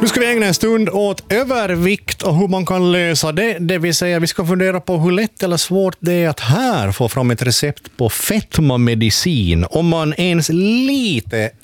Nu ska vi ägna en stund åt övervikt och hur man kan lösa det. Det vill säga vi ska fundera på hur lätt eller svårt det är att här få fram ett recept på fetmamedicin. Om man ens lite